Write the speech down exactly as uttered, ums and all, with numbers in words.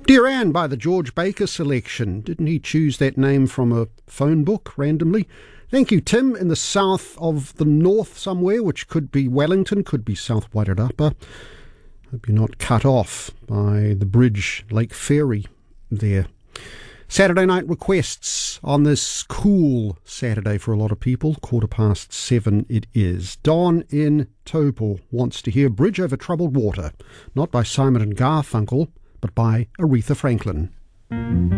Dear Anne by the George Baker Selection. Didn't he choose that name from a phone book randomly? Thank you, Tim, in the south of the north somewhere, which could be Wellington, could be South Wairarapa. Hope you're not cut off by the bridge, Lake Ferry there. Saturday night requests on this cool Saturday for a lot of people. Quarter past seven it is. Don in Taupo wants to hear Bridge Over Troubled Water, not by Simon and Garfunkel, but by Aretha Franklin.